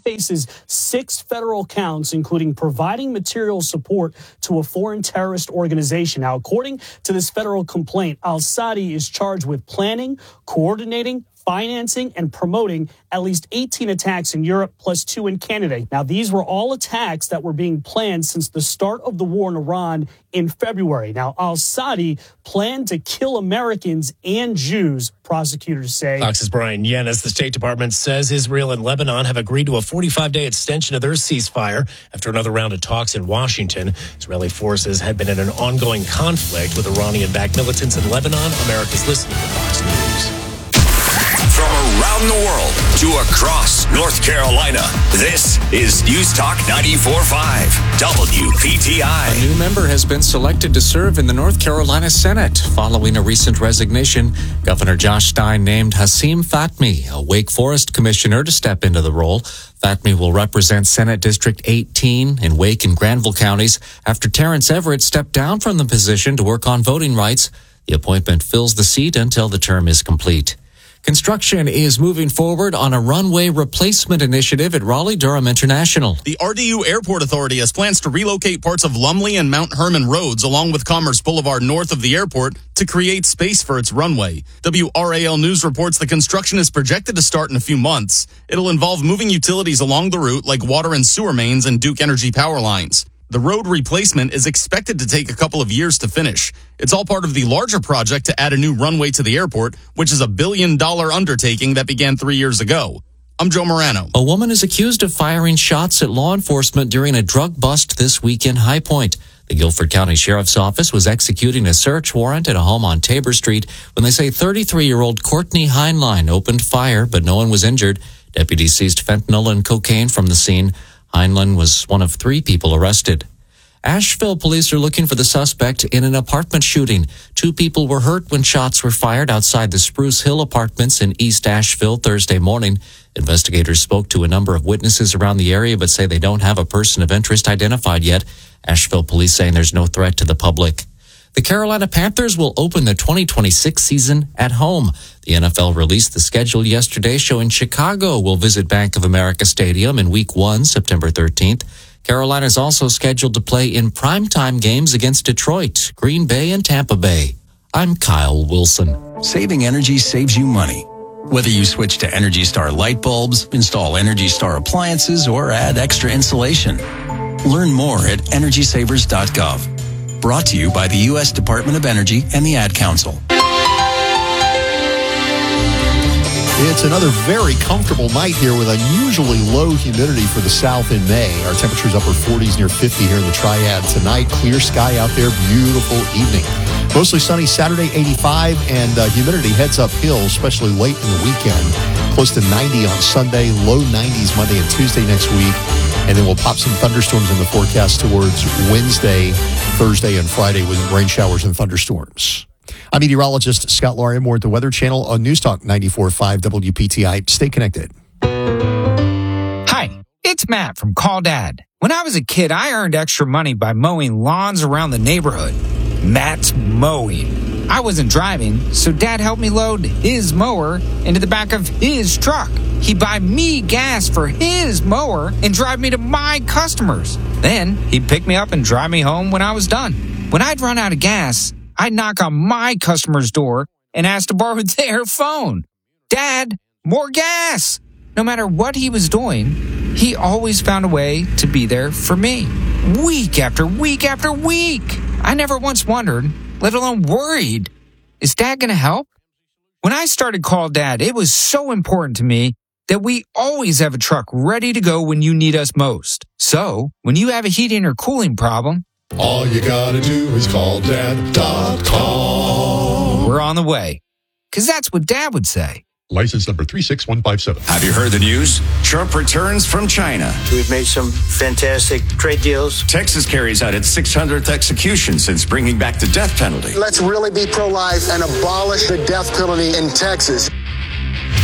faces 6 federal counts, including providing material support to a foreign terrorist organization. Now, according to this federal complaint, al-Saadi is charged with planning, coordinating, financing, and promoting at least 18 attacks in Europe, plus 2 in Canada. Now, these were all attacks that were being planned since the start of the war in Iran in February. Now, al-Saadi planned to kill Americans and Jews, prosecutors say. Fox's Brian Yennes. The State Department says Israel and Lebanon have agreed to a 45-day extension of their ceasefire after another round of talks in Washington. Israeli forces had been in an ongoing conflict with Iranian-backed militants in Lebanon. America's listening to Fox News. From around the world to across North Carolina, this is News Talk 94.5 WPTI. A new member has been selected to serve in the North Carolina Senate. Following a recent resignation, Governor Josh Stein named Hasim Fatmi, a Wake Forest commissioner, to step into the role. Fatmi will represent Senate District 18 in Wake and Granville counties after Terrence Everett stepped down from the position to work on voting rights. The appointment fills the seat until the term is complete. Construction is moving forward on a runway replacement initiative at Raleigh-Durham International. The RDU Airport Authority has plans to relocate parts of Lumley and Mount Herman roads along with Commerce Boulevard north of the airport to create space for its runway. WRAL News reports the construction is projected to start in a few months. It'll involve moving utilities along the route like water and sewer mains and Duke Energy power lines. The road replacement is expected to take a couple of years to finish. It's all part of the larger project to add a new runway to the airport, which is a $1 billion undertaking that began 3 years ago. I'm Joe Morano. A woman is accused of firing shots at law enforcement during a drug bust this week in High Point. The Guilford County Sheriff's Office was executing a search warrant at a home on Tabor Street when they say 33-year-old Courtney Heinlein opened fire, but no one was injured. Deputies seized fentanyl and cocaine from the scene. Heinlein was one of 3 people arrested. Asheville police are looking for the suspect in an apartment shooting. 2 people were hurt when shots were fired outside the Spruce Hill Apartments in East Asheville Thursday morning. Investigators spoke to a number of witnesses around the area but say they don't have a person of interest identified yet. Asheville police saying there's no threat to the public. The Carolina Panthers will open the 2026 season at home. The NFL released the schedule yesterday showing Chicago will visit Bank of America Stadium in Week 1, September 13th. Carolina is also scheduled to play in primetime games against Detroit, Green Bay, and Tampa Bay. I'm Kyle Wilson. Saving energy saves you money. Whether you switch to Energy Star light bulbs, install Energy Star appliances, or add extra insulation. Learn more at EnergySavers.gov. Brought to you by the U.S. Department of Energy and the Ad Council. It's another very comfortable night here with unusually low humidity for the south in May. Our temperature's upper 40s, near 50 here in the Triad tonight. Clear sky out there, beautiful evening. Mostly sunny Saturday, 85, and humidity heads uphill, especially late in the weekend. Close to 90 on Sunday, low 90s Monday and Tuesday next week. And then we'll pop some thunderstorms in the forecast towards Wednesday, Thursday, and Friday with rain showers and thunderstorms. I'm meteorologist Scott Laria. More at the Weather Channel on News Talk 94.5 WPTI. Stay connected. Hi, it's Matt from Call Dad. When I was a kid, I earned extra money by mowing lawns around the neighborhood. Matt's mowing. I wasn't driving, so Dad helped me load his mower into the back of his truck. He'd buy me gas for his mower and drive me to my customers. Then he'd pick me up and drive me home when I was done. When I'd run out of gas, I'd knock on my customer's door and ask to borrow their phone. Dad, more gas! No matter what he was doing, he always found a way to be there for me. Week after week after week. I never once wondered, let alone worried, is Dad going to help? When I started Call Dad, it was so important to me that we always have a truck ready to go when you need us most. So, when you have a heating or cooling problem, all you gotta do is call dad.com. We're on the way. Because that's what Dad would say. License number 36157. Have you heard the news? Trump returns from China. We've made some fantastic trade deals. Texas carries out its 600th execution since bringing back the death penalty. Let's really be pro-life and abolish the death penalty in Texas.